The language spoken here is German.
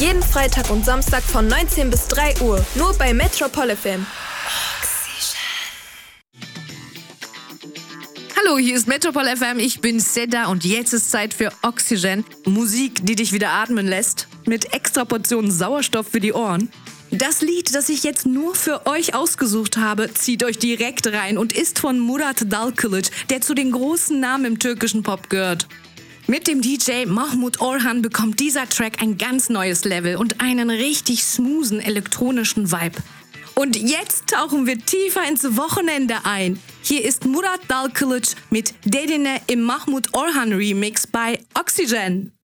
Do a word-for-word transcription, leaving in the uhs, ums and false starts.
Jeden Freitag und Samstag von neunzehn bis drei Uhr. Nur bei Metropol F M. Hallo, hier ist Metropol F M, ich bin Seda und jetzt ist Zeit für Oxygen. Musik, die dich wieder atmen lässt, mit extra Portionen Sauerstoff für die Ohren. Das Lied, das ich jetzt nur für euch ausgesucht habe, zieht euch direkt rein und ist von Murat Dalkılıç, der zu den großen Namen im türkischen Pop gehört. Mit dem D J Mahmut Orhan bekommt dieser Track ein ganz neues Level und einen richtig smoothen elektronischen Vibe. Und jetzt tauchen wir tiefer ins Wochenende ein. Hier ist Murat Dalkılıç mit Dedine im Mahmut Orhan Remix bei Oxygen.